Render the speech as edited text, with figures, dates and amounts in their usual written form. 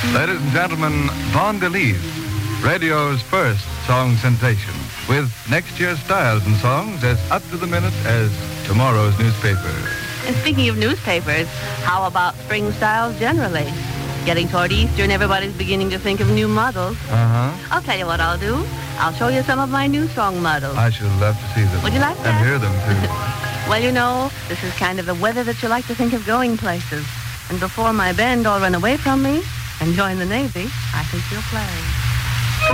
Ladies and gentlemen, Von Delise, radio's first song sensation, with next year's styles and songs as up to the minute as tomorrow's newspaper. And speaking of newspapers, how about spring styles generally? Getting toward Easter and everybody's beginning to think of new models. I'll tell you what I'll do. I'll show you some of my new song models. I should love to see them. Would you like that? And hear them, too. Well, you know, this is kind of the weather that you like to think of going places. And before my band all run away from me and join the Navy, I think you'll play.